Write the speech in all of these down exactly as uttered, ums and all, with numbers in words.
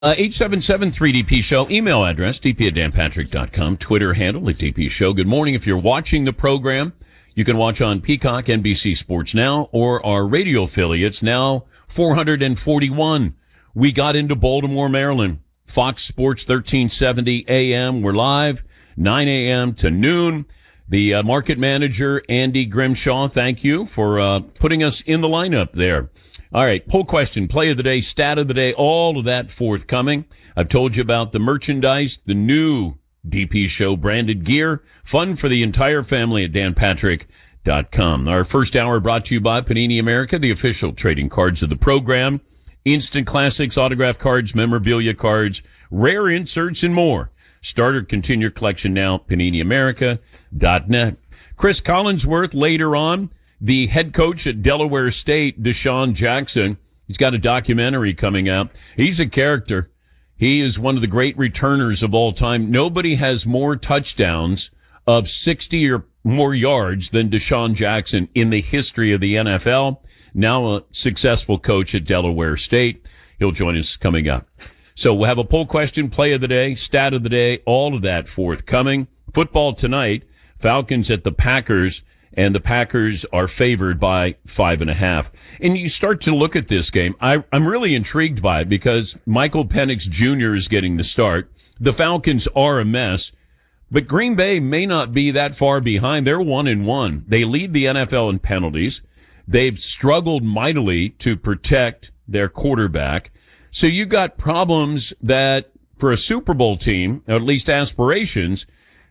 Uh, eight seven seven three D P Show. Email address, d p at dan patrick dot com. Twitter handle at D P Show. Good morning. If you're watching the program, you can watch on Peacock, N B C Sports Now, or our radio affiliates, now four hundred forty-one. We got into Baltimore, Maryland. Fox Sports thirteen seventy A M. We're live, nine A M to noon. The uh, market manager, Andy Grimshaw, thank you for uh, putting us in the lineup there. All right, poll question, play of the day, stat of the day, all of that forthcoming. I've told you about the merchandise, the new D P Show branded gear, fun for the entire family at dan patrick dot com. Our first hour brought to you by Panini America, the official trading cards of the program. Instant classics, autograph cards, memorabilia cards, rare inserts, and more. Start or continue your collection now, panini america dot net. Chris Collinsworth later on. The head coach at Delaware State, Deshaun Jackson, he's got a documentary coming out. He's a character. He is one of the great returners of all time. Nobody has more touchdowns of sixty or more yards than Deshaun Jackson in the history of the N F L. Now a successful coach at Delaware State. He'll join us coming up. So we'll have a poll question, play of the day, stat of the day, all of that forthcoming. Football tonight, Falcons at the Packers. And the Packers are favored by five and a half. And you start to look at this game. I, I'm really intrigued by it because Michael Penix Junior is getting the start. The Falcons are a mess, but Green Bay may not be that far behind. They're one and one. They lead the N F L in penalties. They've struggled mightily to protect their quarterback. So you got problems that for a Super Bowl team, or at least aspirations.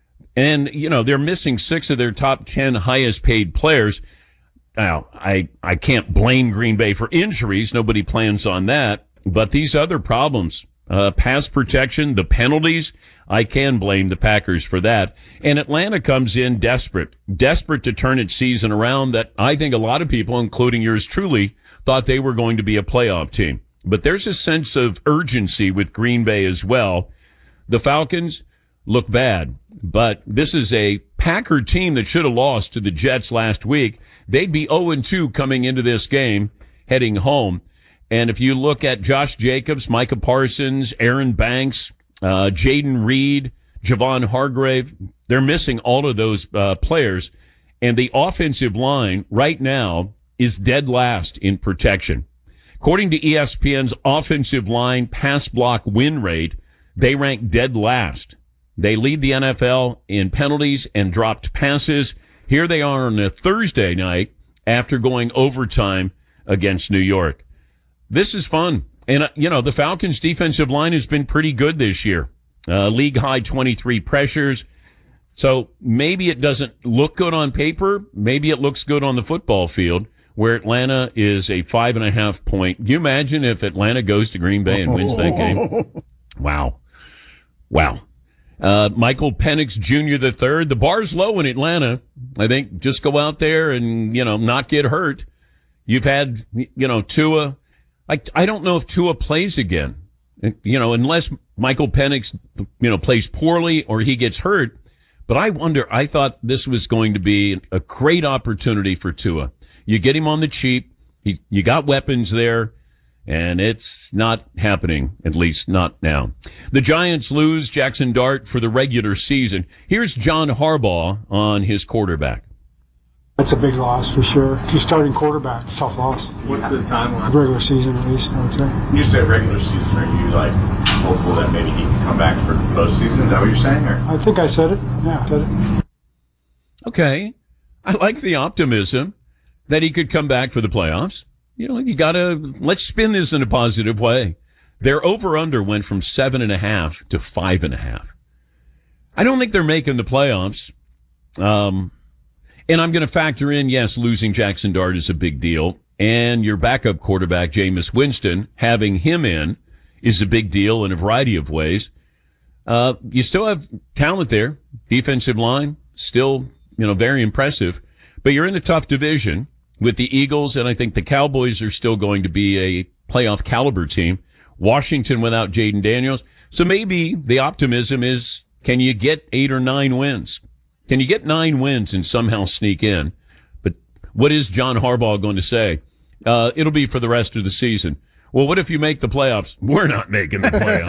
And, you know, they're missing six of their top ten highest paid players. Now, I, I can't blame Green Bay for injuries. Nobody plans on that. But these other problems, uh, pass protection, the penalties, I can blame the Packers for that. And Atlanta comes in desperate, desperate to turn its season around that I think a lot of people, including yours truly, thought they were going to be a playoff team. But there's a sense of urgency with Green Bay as well. The Falcons look bad, but this is a Packer team that should have lost to the Jets last week. They'd be oh and two coming into this game, heading home. And if you look at Josh Jacobs, Micah Parsons, Aaron Banks, uh, Jaden Reed, Javon Hargrave, they're missing all of those uh, players. And the offensive line right now is dead last in protection. According to E S P N's offensive line pass block win rate, they rank dead last. They lead the N F L in penalties and dropped passes. Here they are on a Thursday night after going overtime against New York. This is fun. And, uh, you know, the Falcons' defensive line has been pretty good this year. Uh, league high twenty-three pressures. So maybe it doesn't look good on paper. Maybe it looks good on the football field, where Atlanta is a five and a half point. Can you imagine if Atlanta goes to Green Bay and wins that game? Wow. Wow. Uh, Michael Penix Junior the third. The bar's low in Atlanta. I think just go out there and, you know, not get hurt. You've had, you know, Tua. I, I don't know if Tua plays again, you know, unless Michael Penix, you know, plays poorly or he gets hurt. But I wonder, I thought this was going to be a great opportunity for Tua. You get him on the cheap. He, you got weapons there. And it's not happening, at least not now. The Giants lose Jackson Dart for the regular season. Here's John Harbaugh on his quarterback. That's a big loss for sure. Your starting quarterback, it's a tough loss. What's the timeline? Regular season, at least, I would say. When you say regular season, are you like hopeful that maybe he can come back for postseason? Is that what you're saying? Or? I think I said it. Yeah, I said it. Okay. I like the optimism that he could come back for the playoffs. You know, you gotta, let's spin this in a positive way. Their over-under went from seven and a half to five and a half. I don't think they're making the playoffs. Um, and I'm going to factor in, yes, losing Jackson Dart is a big deal. And your backup quarterback, Jameis Winston, having him in is a big deal in a variety of ways. Uh, you still have talent there. Defensive line, still, you know, very impressive. But you're in a tough division with the Eagles, and I think the Cowboys are still going to be a playoff caliber team. Washington without Jaden Daniels. So maybe the optimism is, can you get eight or nine wins? Can you get nine wins and somehow sneak in? But what is John Harbaugh going to say? Uh, it'll be for the rest of the season. Well, what if you make the playoffs? We're not making the playoffs.